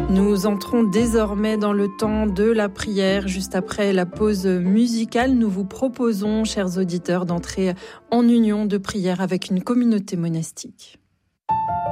Nous entrons désormais dans le temps de la prière. Juste après la pause musicale, nous vous proposons, chers auditeurs, d'entrer en union de prière avec une communauté monastique.